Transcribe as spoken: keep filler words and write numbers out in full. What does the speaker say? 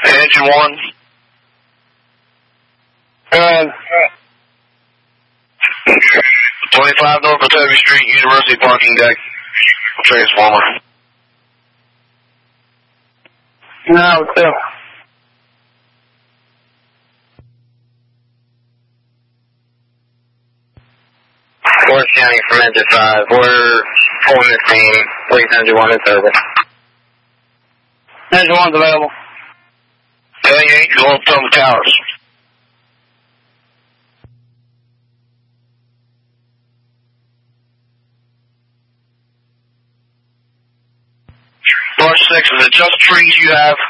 Engine one. Good. twenty-five North Batavia Street, University Parking Deck. Transformer. No, two. Forest County from engine five. We're pulling this team. Please, engine one in service. Engine one's available. Heading eight, you're on Thumb Towers. North six, is it just trees you have?